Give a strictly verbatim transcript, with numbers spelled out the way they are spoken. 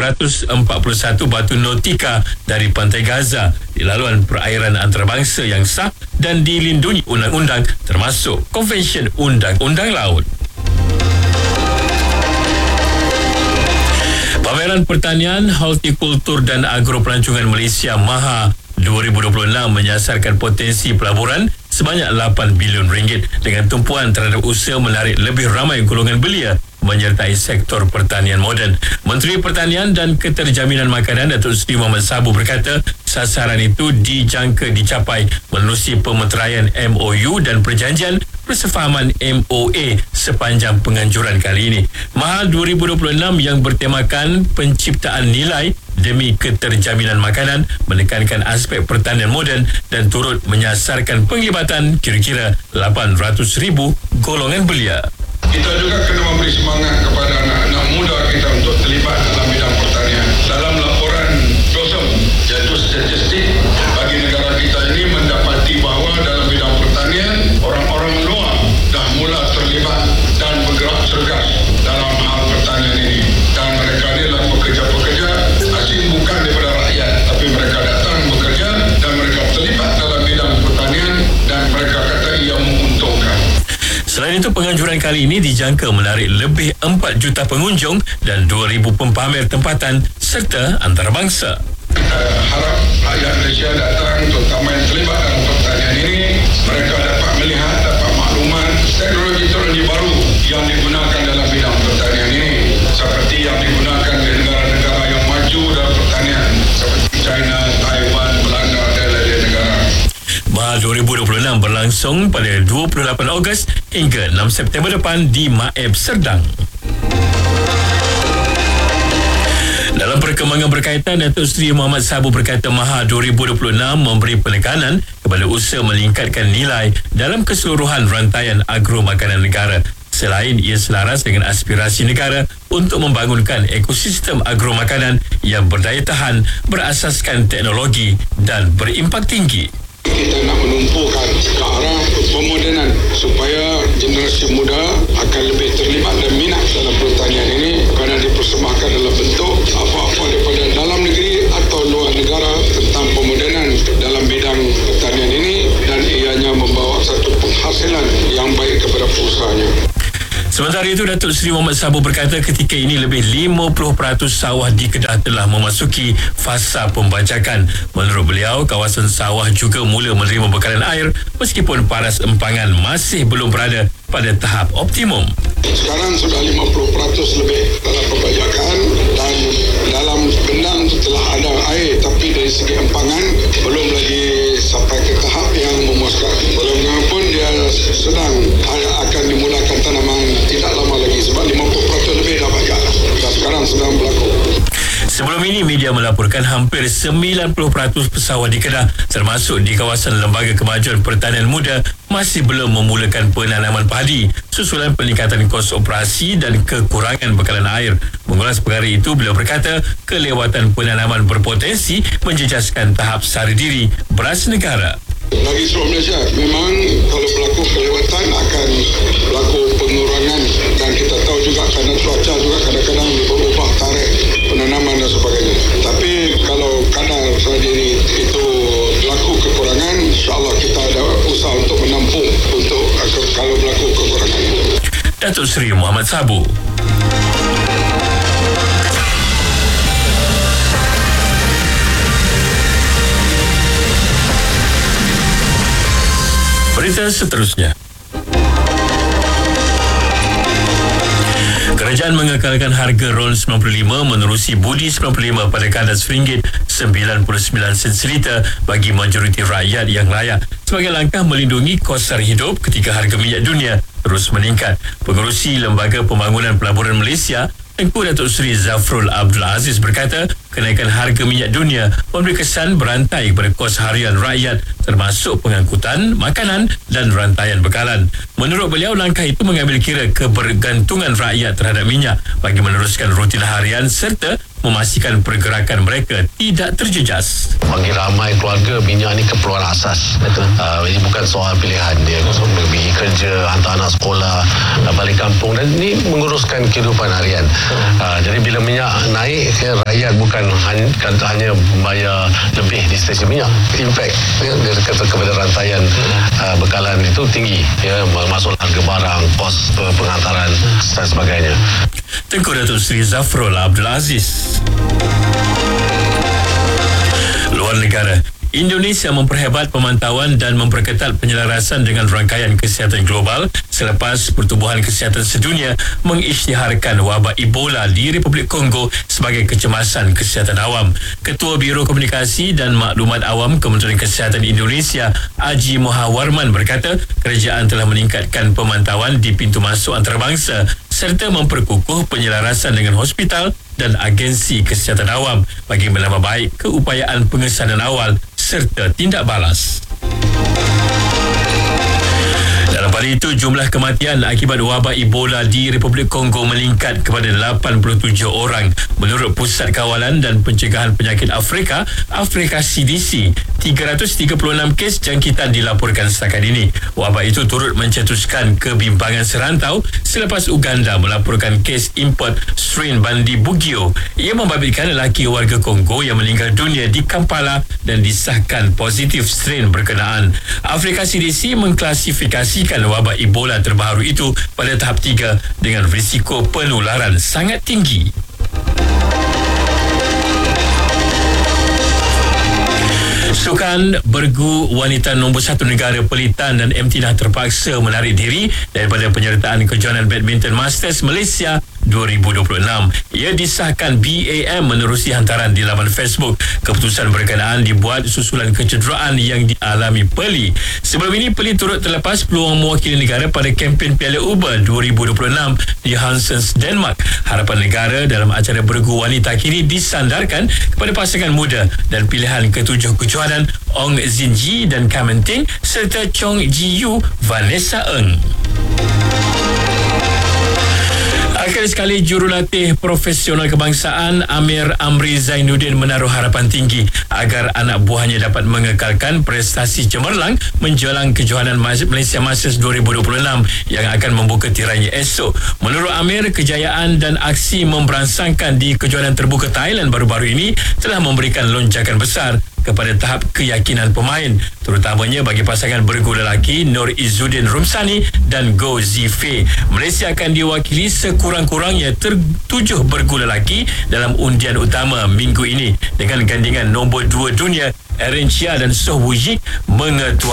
dua ratus empat puluh satu batu nautika dari pantai Gaza di laluan perairan antarabangsa yang sah dan dilindungi undang-undang termasuk Konvensyen Undang-Undang Laut. Pameran Pertanian, Hortikultur dan Agropelancongan Malaysia MAHA dua ribu dua puluh enam menyasarkan potensi pelaburan sebanyak lapan bilion ringgit dengan tumpuan terhadap usaha menarik lebih ramai golongan belia menyertai sektor pertanian moden. Menteri Pertanian dan Keterjaminan Makanan Datuk Seri Mohamed Sabu berkata sasaran itu dijangka dicapai menerusi pemeteraian M O U dan perjanjian persefahaman M O A sepanjang penganjuran kali ini. MAHA dua ribu dua puluh enam yang bertemakan penciptaan nilai demi keterjaminan makanan menekankan aspek pertanian moden dan turut menyasarkan penglibatan kira-kira lapan ratus ribu golongan belia. Kita juga kena memberi semangat kepada anak-anak muda kita untuk terlibat dalam bidang pertanian. Dalam laporan Blossom, iaitu statistik bagi negara kita ini mendapati bahawa dalam bidang pertanian, orang-orang luar dah mula terlibat dan bergerak cergas dalam hal pertanian ini. Dan mereka ini adalah pekerja-pekerja asing bukan daripada rakyat, tapi mereka datang bekerja dan mereka terlibat dalam bidang pertanian dan mereka kata ia menguntungkan. Selain itu, penganjuran kali ini dijangka menarik lebih empat juta pengunjung dan dua ribu pempamer tempatan serta antarabangsa. Uh, harap rakyat Malaysia datang, terutama yang terlibat dalam pertanian ini, mereka dapat melihat, dapat maklumat teknologi-teknologi baru yang digunakan dalam bidang pertanian ini, seperti yang digunakan di negara-negara yang maju dalam pertanian seperti China, Taiwan, Belanda dan lain-lain negara. MAHA dua ribu dua puluh enam berlangsung pada dua puluh lapan Ogos hingga enam September depan di Maeb, Serdang. Dalam perkembangan berkaitan, Datuk Seri Mohamed Sabu berkata MAHA dua ribu dua puluh enam memberi penekanan kepada usaha meningkatkan nilai dalam keseluruhan rantaian agro makanan negara. Selain ia selaras dengan aspirasi negara untuk membangunkan ekosistem agro makanan yang berdaya tahan, berasaskan teknologi dan berimpak tinggi. Kita nak menumpukan ke arah pemodenan supaya generasi muda akan lebih terlibat dan minat dalam pertanian ini kerana dipersembahkan dalam bentuk apa-apa daripada dalam negeri atau luar negara tentang pemodenan dalam bidang pertanian ini, dan ianya membawa satu penghasilan yang baik kepada perusahaannya. Sementara itu, Datuk Seri Mohamed Sabu berkata ketika ini lebih lima puluh peratus sawah di Kedah telah memasuki fasa pembajakan. Menurut beliau, kawasan sawah juga mula menerima bekalan air meskipun paras empangan masih belum berada pada tahap optimum. Sekarang sudah lima puluh peratus lebih dalam pembajakan dan dalam bendang telah ada air, tapi dari segi empangan belum lagi sampai ke tahap yang memuaskan. Belum pun dia sedang akan dimulakan tanaman tidak lama lagi sebab lima puluh peratus lebih dah bajak dan sekarang sedang berlaku. Sebelum ini, media melaporkan hampir sembilan puluh peratus pesawat di Kedah termasuk di kawasan Lembaga Kemajuan Pertanian Muda masih belum memulakan penanaman padi susulan peningkatan kos operasi dan kekurangan bekalan air. Mengulas perkara itu, beliau berkata kelewatan penanaman berpotensi menjejaskan tahap sara diri beras negara. Bagi seluruh Malaysia, memang kalau berlaku kelewatan akan berlaku pengurangan, dan kita tahu juga kerana cuaca juga kadang-kadang berubah tarikh penanaman dan sebagainya. Tapi kalau kadar sara diri itu berlaku kekurangan, insya-Allah kita ada usaha untuk menampung untuk kalau berlaku kekurangan itu. Datuk Seri Mohamed Sabu. Berita seterusnya. Kerajaan mengekalkan harga RON sembilan puluh lima menerusi budi sembilan puluh lima pada kandas ringgit sembilan puluh sembilan sen seliter bagi majoriti rakyat yang layak sebagai langkah melindungi kos sara hidup ketika harga minyak dunia terus meningkat. Pengerusi Lembaga Pembangunan Pelaburan Malaysia, Tengku Datuk Seri Zafrul Abdul Aziz berkata kenaikan harga minyak dunia memberi kesan berantai kepada kos harian rakyat termasuk pengangkutan, makanan dan rantaian bekalan. Menurut beliau, langkah itu mengambil kira kebergantungan rakyat terhadap minyak bagi meneruskan rutin harian serta memastikan pergerakan mereka tidak terjejas. Bagi ramai keluarga, minyak ni keperluan asas. Betul. Uh, ini bukan soal pilihan dia. Pergi kerja, hantar anak sekolah, balik kampung, dan ini menguruskan kehidupan harian. Uh, jadi bila minyak naik, ya, rakyat bukan hanya, hanya membayar lebih di stesen minyak. Impact ya, kepada rantaian uh, bekalan itu tinggi, ya, masuk harga barang, kos pengantaran dan sebagainya. Tengku Datuk Seri Zafrul Abdul Aziz. Luar negara, Indonesia memperhebat pemantauan dan memperketat penyelarasan dengan rangkaian kesihatan global selepas Pertubuhan Kesihatan Sedunia mengisytiharkan wabak Ebola di Republik Kongo sebagai kecemasan kesihatan awam. Ketua Biro Komunikasi dan Maklumat Awam Kementerian Kesihatan Indonesia, Haji Muhawarman berkata, kerajaan telah meningkatkan pemantauan di pintu masuk antarabangsa serta memperkukuh penyelarasan dengan hospital dan agensi kesihatan awam bagi menambah baik keupayaan pengesanan awal serta tindak balas. Dalam pada itu, jumlah kematian akibat wabak Ebola di Republik Kongo meningkat kepada lapan puluh tujuh orang. Menurut Pusat Kawalan dan Pencegahan Penyakit Afrika, Afrika C D C, tiga ratus tiga puluh enam kes jangkitan dilaporkan setakat ini. Wabak itu turut mencetuskan kebimbangan serantau selepas Uganda melaporkan kes import strain Bandi Bugio. Ia membabitkan lelaki warga Kongo yang meninggal dunia di Kampala dan disahkan positif strain berkenaan. Afrika C D C mengklasifikasikan wabak Ebola terbaru itu pada tahap tiga dengan risiko penularan sangat tinggi. Sukan bergu wanita nombor satu negara Pelitan dan M T dah terpaksa menarik diri daripada penyertaan kejohanan Badminton Masters Malaysia dua ribu dua puluh enam. Ia disahkan B A M menerusi hantaran di laman Facebook. Keputusan berkenaan dibuat susulan kecederaan yang dialami Peli. Sebelum ini, Peli turut terlepas peluang mewakili negara pada kempen Piala Uber dua ribu dua puluh enam di Hansens, Denmark. Harapan negara dalam acara bergu wanita kini disandarkan kepada pasangan muda dan pilihan ketujuh kejohanan Ong Zin Ji dan Kamen Ting serta Chong Ji Yu, Vanessa Ng. Akhir sekali, jurulatih profesional kebangsaan Amir Amri Zainuddin menaruh harapan tinggi agar anak buahnya dapat mengekalkan prestasi cemerlang menjelang kejohanan Malaysia Masters dua ribu dua puluh enam yang akan membuka tirainya esok. Menurut Amir, kejayaan dan aksi memberansangkan di kejohanan terbuka Thailand baru-baru ini telah memberikan lonjakan besar kepada tahap keyakinan pemain, terutamanya bagi pasangan bergu lelaki Nur Izzuddin Rumsani dan Goh Zifei. Malaysia akan diwakili sekurang-kurangnya tujuh bergu lelaki dalam undian utama minggu ini dengan gandingan nombor dua dunia Aaron Chia dan Soh Woo Yik mengetua